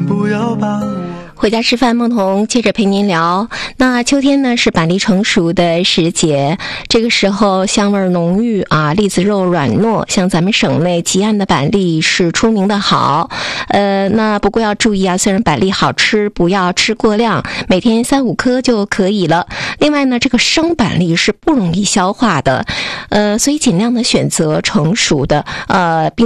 不要把我回家吃饭，梦彤接着陪您聊。那秋天呢是板栗成熟的时节，这个时候香味浓郁啊，栗子肉软糯，像咱们省内吉安的板栗是出名的好。那不过要注意啊，虽然板栗好吃，不要吃过量，每天3-5颗就可以了。另外呢，这个生板栗是不容易消化的，所以尽量的选择成熟的，并